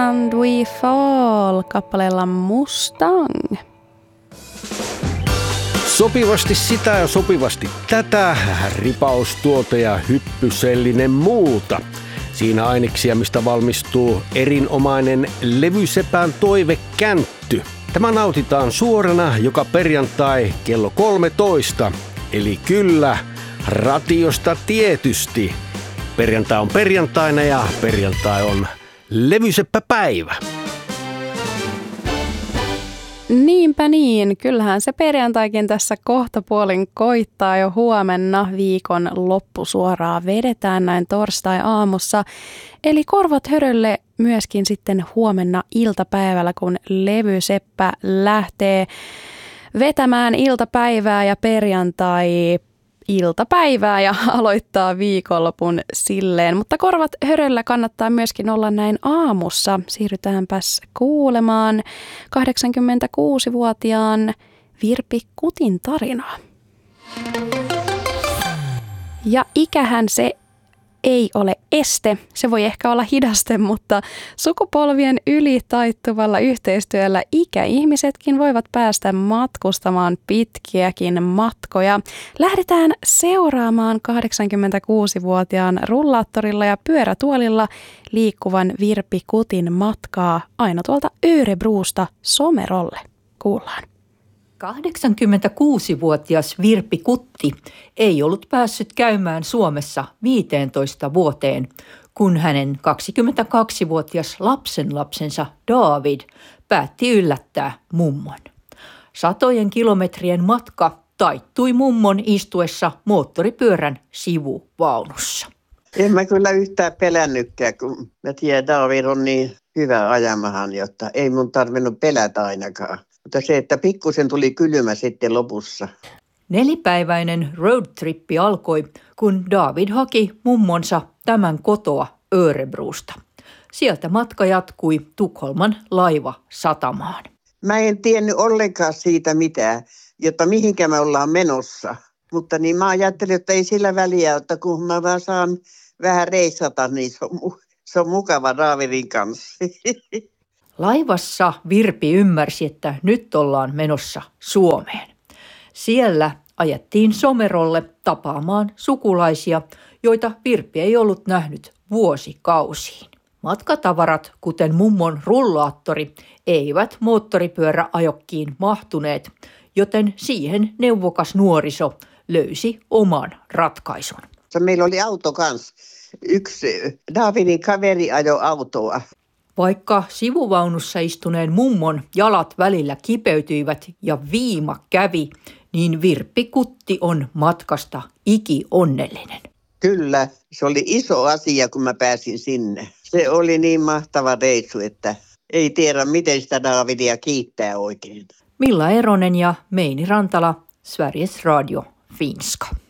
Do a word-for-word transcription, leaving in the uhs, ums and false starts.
And We Fall kappaleella Mustang. Sopivasti sitä ja sopivasti tätä, ripaus tuota ja hyppysellinen muuta. Siinä aineksia, mistä valmistuu erinomainen levysepän toivekäntty. Tämä nautitaan suorana joka perjantai kello kolmetoista. Eli kyllä, ratiosta tietysti. Perjantai on perjantaina ja perjantai on levyseppäpäivä. Niinpä niin, kyllähän se perjantaikin tässä kohtapuolin koittaa jo huomenna. Viikon loppusuoraa vedetään näin torstai-aamussa. Eli korvat hörölle myöskin sitten huomenna iltapäivällä, kun levyseppä lähtee vetämään iltapäivää ja perjantai iltapäivää ja aloittaa viikonlopun silleen. Mutta korvat höröllä kannattaa myöskin olla näin aamussa. Siirrytäänpäs kuulemaan kahdeksankymmentäkuusivuotiaan Virpi Kutin tarinaa. Ja ikähän se ei ole este. Se voi ehkä olla hidaste, mutta sukupolvien yli taittuvalla yhteistyöllä ikäihmisetkin voivat päästä matkustamaan pitkiäkin matkoja. Lähdetään seuraamaan kahdeksankymmentäkuusivuotiaan rullaattorilla ja pyörätuolilla liikkuvan Virpi Kutin matkaa aina tuolta Örebrosta Somerolle. Kuullaan. kahdeksankymmentäkuusivuotias Virpi Kutti ei ollut päässyt käymään Suomessa viiteentoista vuoteen, kun hänen kaksikymmentäkaksivuotias lapsenlapsensa David päätti yllättää mummon. Satojen kilometrien matka taittui mummon istuessa moottoripyörän sivuvaunussa. En mä kyllä yhtään pelännytkään, kun mä tiedän, David on niin hyvä ajamahan, jotta ei mun tarvinnut pelätä ainakaan. Mutta se, että pikkusen tuli kylmä sitten lopussa. Nelipäiväinen roadtrippi alkoi, kun David haki mummonsa tämän kotoa Örebrosta. Sieltä matka jatkui Tukholman laivasatamaan. Mä en tiennyt ollenkaan siitä mitään, jotta mihinkä me ollaan menossa. Mutta niin mä ajattelin, että ei sillä väliä, että kun mä vaan saan vähän reissata, niin se on, se on mukava Davidin kanssa. Laivassa Virpi ymmärsi, että nyt ollaan menossa Suomeen. Siellä ajettiin Somerolle tapaamaan sukulaisia, joita Virpi ei ollut nähnyt vuosikausiin. Matkatavarat, kuten mummon rullaattori, eivät moottoripyöräajokkiin mahtuneet, joten siihen neuvokas nuoriso löysi oman ratkaisun. Meillä oli auto kanssa. Yksi Davidin kaveri ajoi autoa. Vaikka sivuvaunussa istuneen mummon jalat välillä kipeytyivät ja viima kävi, niin Virpi Kutti on matkasta ikionnellinen. Kyllä, se oli iso asia, kun mä pääsin sinne. Se oli niin mahtava reissu, että ei tiedä, miten sitä Davidia kiittää oikein. Milla Eronen ja Meini Rantala, Sveriges Radio Finska.